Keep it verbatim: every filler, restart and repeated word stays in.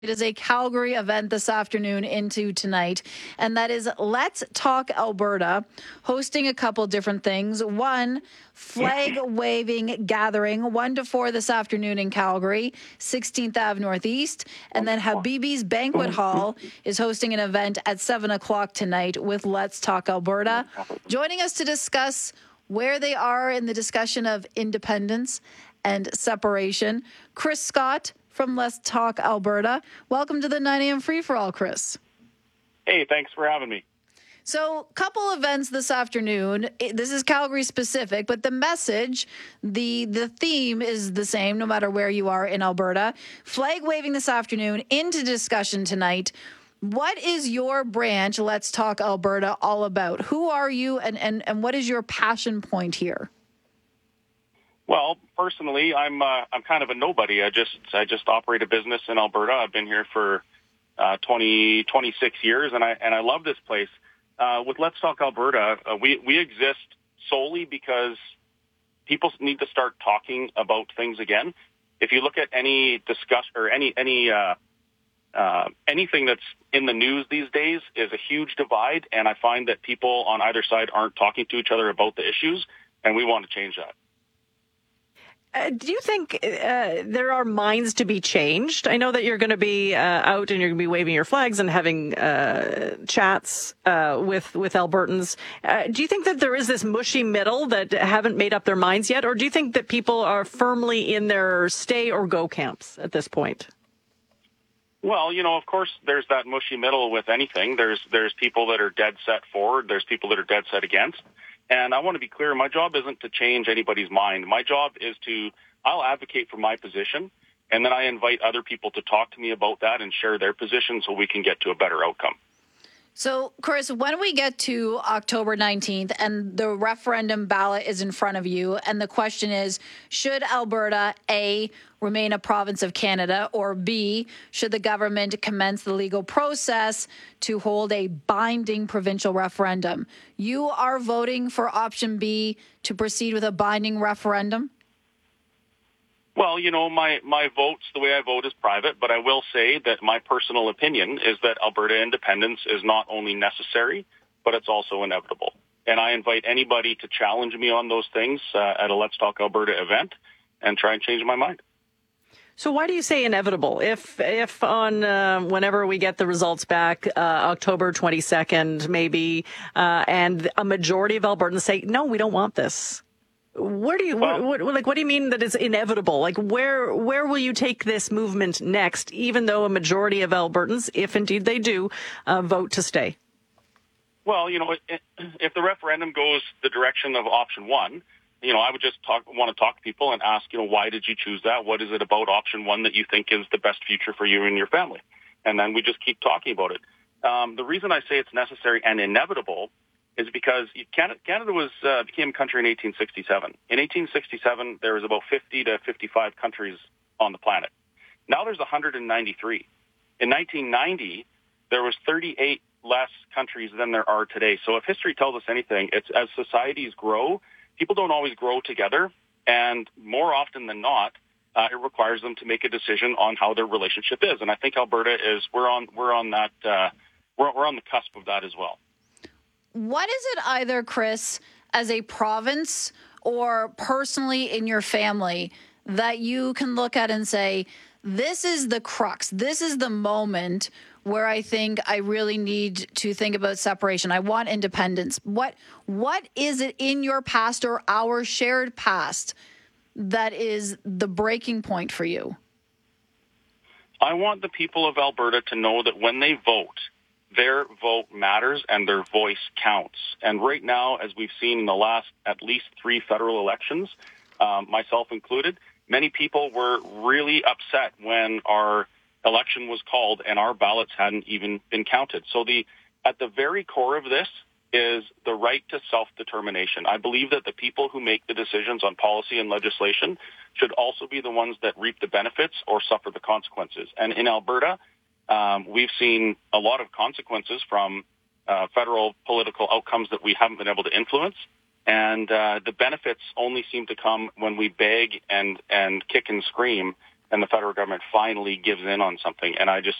It is a Calgary event this afternoon into tonight, and that is Let's Talk Alberta, hosting a couple different things. One, flag waving gathering, one to four this afternoon in Calgary, sixteenth Avenue Northeast. And then Habibi's Banquet Hall is hosting an event at seven o'clock tonight with Let's Talk Alberta. Joining us to discuss where they are in the discussion of independence and separation, Chris Scott from Let's Talk Alberta. Welcome to the nine a.m. Free-for-All, Chris. Hey, thanks for having me. So, couple events this afternoon. This is Calgary specific, but the message, the the theme is the same no matter where you are in Alberta. Flag waving this afternoon, into discussion tonight. What is your branch, Let's Talk Alberta, all about? Who are you, and, and, and what is your passion point here? Well, personally, I'm uh, I'm kind of a nobody. I just I just operate a business in Alberta. I've been here for uh, twenty, twenty-six years, and I and I love this place. Uh, with Let's Talk Alberta, uh, we we exist solely because people need to start talking about things again. If you look at any discussion or any any uh, uh, anything that's in the news these days, is a huge divide, and I find that people on either side aren't talking to each other about the issues, and we want to change that. Uh, do you think uh, there are minds to be changed? I know that you're going to be uh, out and you're going to be waving your flags and having uh, chats uh, with with Albertans. Uh, do you think that there is this mushy middle that haven't made up their minds yet, or do you think that people are firmly in their stay or go camps at this point? Well, you know, of course, there's that mushy middle with anything. There's there's people that are dead set forward. There's people that are dead set against. And I want to be clear, my job isn't to change anybody's mind. My job is to, I'll advocate for my position, and then I invite other people to talk to me about that and share their position so we can get to a better outcome. So, Chris, when we get to October nineteenth and the referendum ballot is in front of you, and the question is, should Alberta, A, remain a province of Canada, or B, should the government commence the legal process to hold a binding provincial referendum? You are voting for option B, to proceed with a binding referendum? Well, you know, my, my votes, the way I vote is private, but I will say that my personal opinion is that Alberta independence is not only necessary, but it's also inevitable. And I invite anybody to challenge me on those things uh, at a Let's Talk Alberta event and try and change my mind. So why do you say inevitable? If if on uh, whenever we get the results back, uh, October twenty-second maybe, uh, and a majority of Albertans say, no, we don't want this. Where do you well, what, what, like? What do you mean that it's inevitable? Like, where where will you take this movement next? Even though a majority of Albertans, if indeed they do, uh, vote to stay. Well, you know, if the referendum goes the direction of option one, you know, I would just talk want to talk to people and ask, you know, why did you choose that? What is it about option one that you think is the best future for you and your family? And then we just keep talking about it. Um, the reason I say it's necessary and inevitable is because Canada, Canada was uh, became a country in eighteen sixty-seven. In eighteen sixty-seven, there was about fifty to fifty-five countries on the planet. Now there's one hundred ninety-three. In nineteen ninety, there was thirty-eight less countries than there are today. So if history tells us anything, it's as societies grow, people don't always grow together, and more often than not, uh, it requires them to make a decision on how their relationship is. And I think Alberta is we're on we're on that uh, we're we're on the cusp of that as well. What is it either, Chris, as a province or personally in your family, that you can look at and say, this is the crux, this is the moment where I think I really need to think about separation. I want independence. What What is it in your past or our shared past that is the breaking point for you? I want the people of Alberta to know that when they vote, their vote matters and their voice counts. And right now, as we've seen in the last at least three federal elections, um, myself included, many people were really upset when our election was called and our ballots hadn't even been counted. So the at the very core of this is the right to self-determination. I believe that the people who make the decisions on policy and legislation should also be the ones that reap the benefits or suffer the consequences. And in Alberta, Um, we've seen a lot of consequences from uh, federal political outcomes that we haven't been able to influence. And uh, the benefits only seem to come when we beg and, and kick and scream and the federal government finally gives in on something. And I just